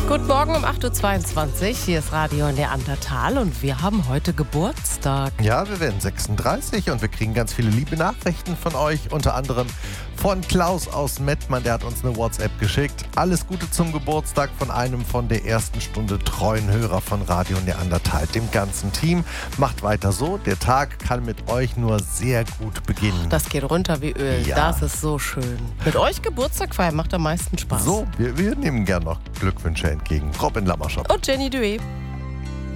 Guten Morgen um 8.22 Uhr. Hier ist Radio Neandertal und wir haben heute Geburtstag. Ja, wir werden 36 und wir kriegen ganz viele liebe Nachrichten von euch. Unter anderem von Klaus aus Mettmann, der hat uns eine WhatsApp geschickt. Alles Gute zum Geburtstag von einem von der ersten Stunde treuen Hörer von Radio Neandertal, dem ganzen Team. Macht weiter so, der Tag kann mit euch nur sehr gut beginnen. Das geht runter wie Öl, Ja. Das ist so schön. Mit euch Geburtstag feiern macht am meisten Spaß. So, wir nehmen gern noch Glückwünsche entgegen. Robin Lammerschott. Und Jenny Duet.